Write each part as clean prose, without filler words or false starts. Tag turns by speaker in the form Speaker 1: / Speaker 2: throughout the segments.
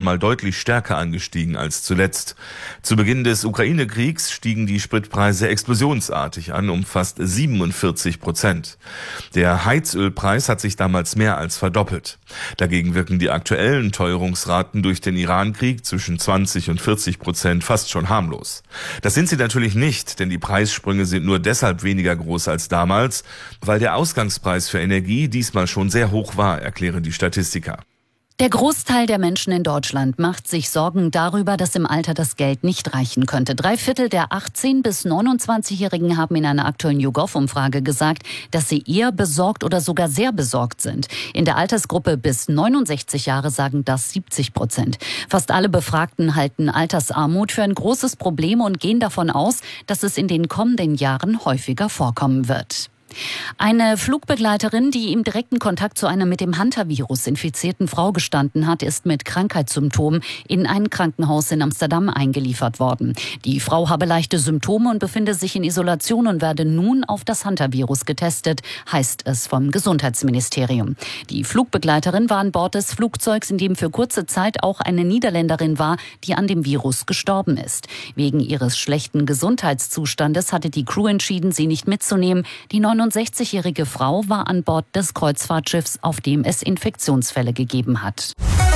Speaker 1: nochmal deutlich stärker angestiegen als zuletzt. Zu Beginn des Ukraine-Kriegs stiegen die Spritpreise explosionsartig an, um fast 47%. Der Heizölpreis hat sich damals mehr als verdoppelt. Dagegen wirken die aktuellen Teuerungsraten durch den Iran-Krieg zwischen 20 und 40% fast schon harmlos. Das sind sie natürlich nicht, denn die Preissprünge sind nur deshalb weniger groß als damals, weil der Ausgangspreis für Energie diesmal schon sehr hoch war, erklären die Statistiker.
Speaker 2: Der Großteil der Menschen in Deutschland macht sich Sorgen darüber, dass im Alter das Geld nicht reichen könnte. 3/4 der 18- bis 29-Jährigen haben in einer aktuellen YouGov-Umfrage gesagt, dass sie eher besorgt oder sogar sehr besorgt sind. In der Altersgruppe bis 69 Jahre sagen das 70%. Fast alle Befragten halten Altersarmut für ein großes Problem und gehen davon aus, dass es in den kommenden Jahren häufiger vorkommen wird. Eine Flugbegleiterin, die im direkten Kontakt zu einer mit dem Hunter-Virus infizierten Frau gestanden hat, ist mit Krankheitssymptomen in ein Krankenhaus in Amsterdam eingeliefert worden. Die Frau habe leichte Symptome und befinde sich in Isolation und werde nun auf das Hunter-Virus getestet, heißt es vom Gesundheitsministerium. Die Flugbegleiterin war an Bord des Flugzeugs, in dem für kurze Zeit auch eine Niederländerin war, die an dem Virus gestorben ist. Wegen ihres schlechten Gesundheitszustandes hatte die Crew entschieden, sie nicht mitzunehmen. Die 69-jährige Frau war an Bord des Kreuzfahrtschiffs, auf dem es Infektionsfälle gegeben hat.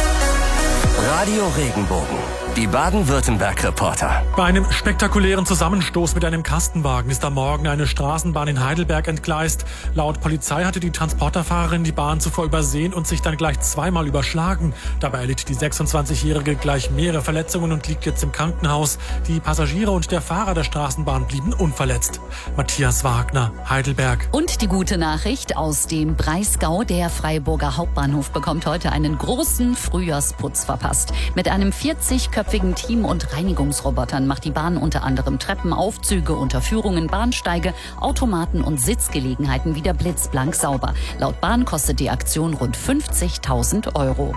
Speaker 3: Radio Regenbogen, die Baden-Württemberg-Reporter.
Speaker 4: Bei einem spektakulären Zusammenstoß mit einem Kastenwagen ist am Morgen eine Straßenbahn in Heidelberg entgleist. Laut Polizei hatte die Transporterfahrerin die Bahn zuvor übersehen und sich dann gleich zweimal überschlagen. Dabei erlitt die 26-Jährige gleich mehrere Verletzungen und liegt jetzt im Krankenhaus. Die Passagiere und der Fahrer der Straßenbahn blieben unverletzt. Matthias Wagner, Heidelberg.
Speaker 2: Und die gute Nachricht aus dem Breisgau: Der Freiburger Hauptbahnhof bekommt heute einen großen Frühjahrsputz verpasst. Mit einem 40-köpfigen Team und Reinigungsrobotern macht die Bahn unter anderem Treppen, Aufzüge, Unterführungen, Bahnsteige, Automaten und Sitzgelegenheiten wieder blitzblank sauber. Laut Bahn kostet die Aktion rund 50.000 €.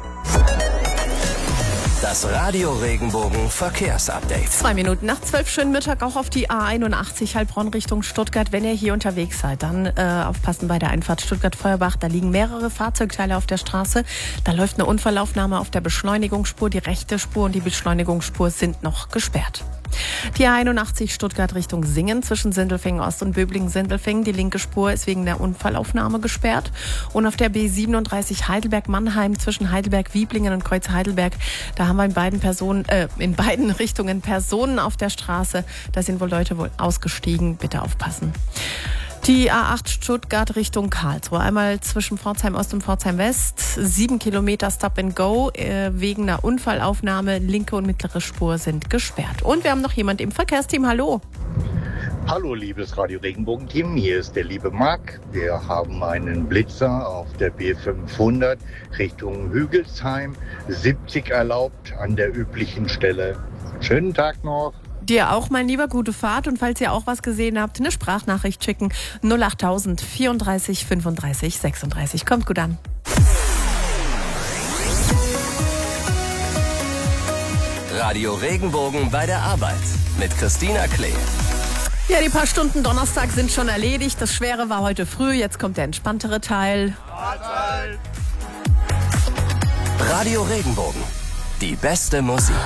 Speaker 3: Das Radio Regenbogen Verkehrsupdate.
Speaker 5: 2 Minuten nach 12, schönen Mittag auch auf die A81 Heilbronn Richtung Stuttgart. Wenn ihr hier unterwegs seid, dann aufpassen bei der Einfahrt Stuttgart-Feuerbach. Da liegen mehrere Fahrzeugteile auf der Straße. Da läuft eine Unfallaufnahme auf der Beschleunigungsspur. Die rechte Spur und die Beschleunigungsspur sind noch gesperrt. Die A81 Stuttgart Richtung Singen zwischen Sindelfingen Ost und Böblingen-Sindelfingen. Die linke Spur ist wegen der Unfallaufnahme gesperrt. Und auf der B37 Heidelberg-Mannheim zwischen Heidelberg-Wieblingen und Kreuz-Heidelberg, da haben wir in beiden Richtungen Personen auf der Straße. Da sind wohl Leute ausgestiegen. Bitte aufpassen. Die A8 Stuttgart Richtung Karlsruhe. Einmal zwischen Pforzheim Ost und Pforzheim West. 7 Kilometer Stop and Go wegen einer Unfallaufnahme. Linke und mittlere Spur sind gesperrt. Und wir haben noch jemand im Verkehrsteam. Hallo.
Speaker 6: Hallo, liebes Radio Regenbogen-Team. Hier ist der liebe Marc. Wir haben einen Blitzer auf der B500 Richtung Hügelsheim. 70 erlaubt an der üblichen Stelle. Schönen Tag noch.
Speaker 5: Dir auch, mein Lieber, gute Fahrt. Und falls ihr auch was gesehen habt, eine Sprachnachricht schicken. 08000 34 35 36. Kommt gut an.
Speaker 3: Radio Regenbogen bei der Arbeit mit Christina Klee.
Speaker 5: Ja, die paar Stunden Donnerstag sind schon erledigt. Das Schwere war heute früh. Jetzt kommt der entspanntere Teil.
Speaker 3: Radio Regenbogen, die beste Musik.